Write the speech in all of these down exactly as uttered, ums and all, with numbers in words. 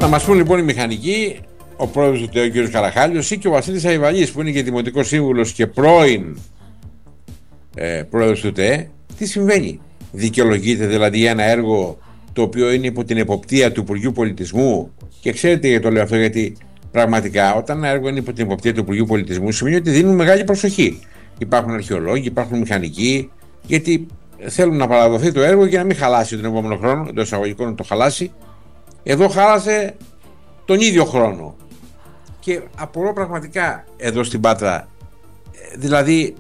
Να μας πούν λοιπόν οι μηχανικοί, ο πρόεδρος του ΤΕΟ κ. Καραχάλιος ή και ο Βασίλης Αϊβαλής που είναι και δημοτικός σύμβουλος και πρώην ε, πρόεδρος του ΤΕ, τι συμβαίνει. Δικαιολογείται δηλαδή ένα έργο το οποίο είναι υπό την εποπτεία του Υπουργείου Πολιτισμού? Και ξέρετε γιατί το λέω αυτό, γιατί πραγματικά όταν ένα έργο είναι υπό την εποπτεία του Υπουργείου Πολιτισμού σημαίνει ότι δίνουν μεγάλη προσοχή. Υπάρχουν αρχαιολόγοι, υπάρχουν μηχανικοί, γιατί θέλουν να παραδοθεί το έργο και να μην χαλάσει τον επόμενο χρόνο, εντός εισαγωγικών να το χαλάσει. Εδώ χάλασε τον ίδιο χρόνο. Και απορώ πραγματικά εδώ στην Πάτρα, δηλαδή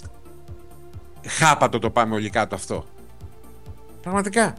χάπατο το πάμε όλοι κάτω αυτό. Πραγματικά.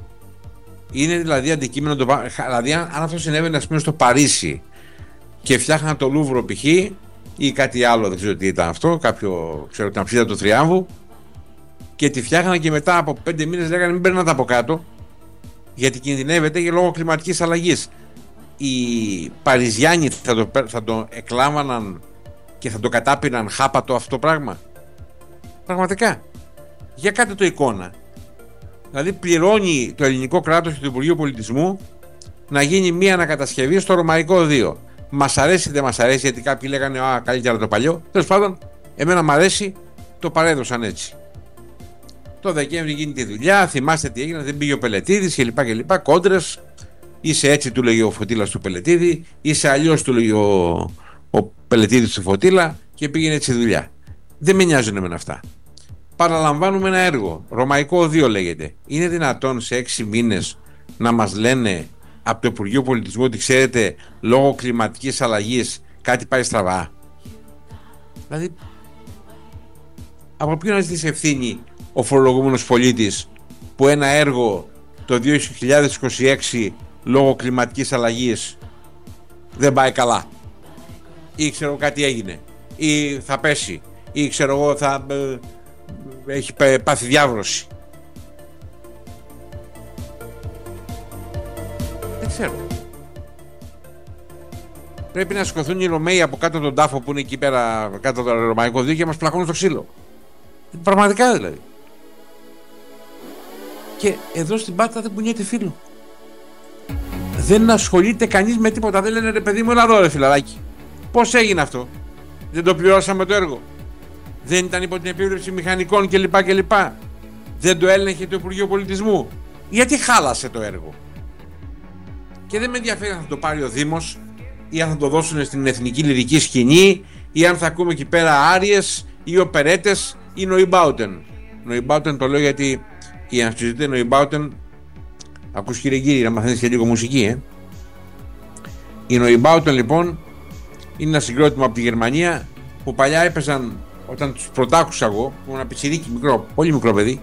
Είναι δηλαδή αντικείμενο το πάμε. Δηλαδή αν, αν αυτό συνέβαινε ας πούμε στο Παρίσι και φτιάχναν το Λούβρο π.χ. ή κάτι άλλο, δεν ξέρω τι ήταν αυτό, κάποιο, ξέρω, την αψίδα του Θριάμβου, και τη φτιάχναν και μετά από πέντε μήνες λέγανε μην παίρνατε από κάτω γιατί κινδυνεύεται για λόγω κλιματικής αλλαγής. Οι Παριζιάνοι θα το, θα το εκλάμβαναν και θα το κατάπιναν χάπατο αυτό το πράγμα? Πραγματικά. Για κάτε το εικόνα. Δηλαδή πληρώνει το ελληνικό κράτος και το Υπουργείο Πολιτισμού να γίνει μία ανακατασκευή στο Ρωμαϊκό Οδείο. Μας αρέσει, δεν μας αρέσει, γιατί κάποιοι λέγανε α, καλύτερα το παλιό. Τέλος πάντων, εμένα μ' αρέσει, το παρέδωσαν έτσι. Το Δεκέμβρη γίνεται η δουλειά, θυμάστε τι έγινε, δεν πήγε ο Πελετίδης κλπ. κλπ. Κόντρες, είσαι έτσι, του λέγει ο Φωτίλας του Πελετίδη, είσαι αλλιώς, του λέγει ο, ο Πελετίδης του Φωτίλα, και πήγαινε έτσι η δουλειά. Δεν με νοιάζουν εμένα αυτά. Παραλαμβάνουμε ένα έργο, Ρωμαϊκό Οδείο λέγεται. Είναι δυνατόν σε έξι μήνες να μας λένε από το Υπουργείο Πολιτισμού ότι ξέρετε, λόγω κλιματικής αλλαγής κάτι πάει στραβά? Δηλαδή, από ποιον να ζητήσει ευθύνη ο φορολογούμενος πολίτης που ένα έργο το δύο χιλιάδες είκοσι έξι λόγω κλιματικής αλλαγής δεν πάει καλά, ή ξέρω κάτι έγινε, ή θα πέσει, ή ξέρω εγώ θα ε, έχει πάθει διάβρωση? Δεν ξέρω. Πρέπει να σηκωθούν οι Ρωμαίοι από κάτω τον τάφο που είναι εκεί πέρα κάτω το Ρωμαϊκό Οδείο και μας πλακώνουν στο ξύλο. Πραγματικά δηλαδή. Και εδώ στην Πάτρα δεν κουνιέται φίλο. Δεν ασχολείται κανείς με τίποτα. Δεν λένε ρε παιδί μου, έλα εδώ ρε φιλαράκι, πώς έγινε αυτό? Δεν το πληρώσαμε το έργο? Δεν ήταν υπό την επίβλεψη μηχανικών κλπ. κλπ. Δεν το έλεγχε το Υπουργείο Πολιτισμού? Γιατί χάλασε το έργο? Και δεν με ενδιαφέρει αν θα το πάρει ο Δήμος ή αν θα το δώσουν στην εθνική λυρική σκηνή ή αν θα ακούμε εκεί πέρα άριες ή οπερέτες ή Νοϊμπάουτεν. Νοϊμπάουτεν το λέω γιατί η αν συζητείτε Νοϊμπάουτεν, ακούς κύριε κύριε να μαθαίνεις και λίγο μουσική, ε. Η Νοϊμπάουτεν λοιπόν είναι ένα συγκρότημα από τη Γερμανία που παλιά έπαιζαν, όταν τους πρωτάκουσα εγώ, που ήμουν πιτσιρίκι μικρό, πολύ μικρό παιδί,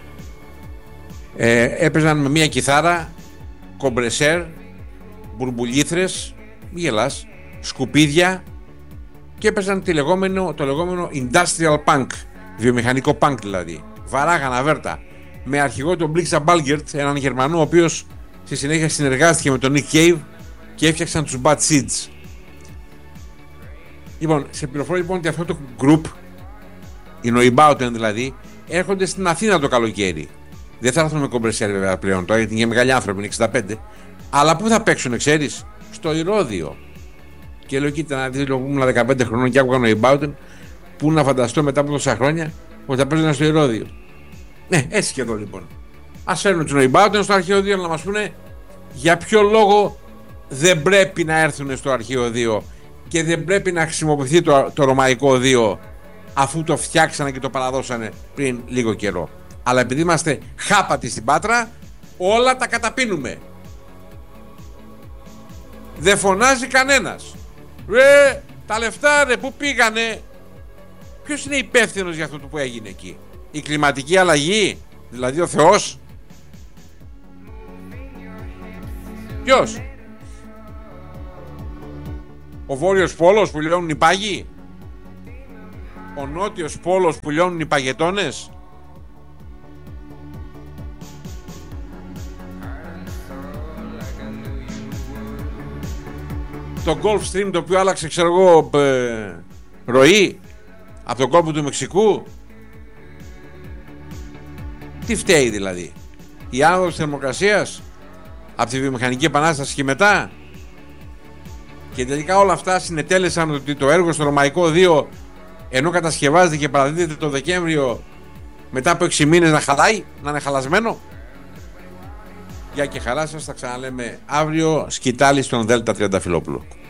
ε, έπαιζαν με μια κιθάρα, κομπρεσέρ, μπουρμπουλήθρες, μη γελάς, σκουπίδια, και έπαιζαν τη λεγόμενο, το λεγόμενο industrial punk, βιομηχανικό punk δηλαδή, βαράγανα βέρτα, με αρχηγό τον Μπλίξα Μπάλγκερτ, έναν Γερμανό ο οποίος στη συνέχεια συνεργάστηκε με τον Nick Cave και έφτιαξαν τους Bad Seeds. Λοιπόν, σε πληροφορώ λοιπόν ότι αυτό το group, οι Νοϊμπάουτεν δηλαδή, έρχονται στην Αθήνα το καλοκαίρι. Δεν θα έρθουν με κομπρεσέρ βέβαια πλέον τώρα, γιατί είναι μεγάλοι άνθρωποι, είναι εξήντα πέντε. Αλλά πού θα παίξουν, ξέρεις? Στο Ηρώδειο. Και λέω, κοίτα να δεις, λόγω ήμουν δεκαπέντε χρονών και άκουγα Νοϊμπάουτεν, πού να φανταστώ μετά από τόσα χρόνια ότι θα παίζουν στο Ηρώδειο. Ναι, έτσι και εδώ λοιπόν. Ας φέρουν τους Νοϊμπάουτεν στο αρχαιοδείο να μας πούνε για ποιο λόγο δεν πρέπει να έρθουν στο αρχαιοδείο και δεν πρέπει να χρησιμοποιηθεί το, το Ρωμαϊκό Οδείο, αφού το φτιάξανε και το παραδώσανε πριν λίγο καιρό. Αλλά επειδή είμαστε χάπατοι στην Πάτρα, όλα τα καταπίνουμε. Δεν φωνάζει κανένας. Ρε, τα λεφτά ρε, πού πήγανε? Ποιος είναι υπεύθυνος για αυτό που έγινε εκεί? Η κλιματική αλλαγή, δηλαδή ο Θεός? Ποιος? Ο Βόρειος Πόλος που λιώνουν οι πάγοι? Ο Νότιος Πόλος που λιώνουν οι παγετώνες? Το Gulf Stream το οποίο άλλαξε, ξέρω εγώ, ε, ροή από τον κόλπο του Μεξικού? Τι φταίει δηλαδή? Η άνοδος της θερμοκρασίας από τη βιομηχανική επανάσταση και μετά? Και τελικά όλα αυτά συνετέλεσαν ότι το έργο στο Ρωμαϊκό δύο, ενώ κατασκευάζεται και παραδίδεται το Δεκέμβριο, μετά από έξι μήνες να χαλάει, να είναι χαλασμένο. Γεια και χαρά σας, θα ξαναλέμε αύριο. Σκητάλη στον Δέλτα Τριανταφυλόπουλο.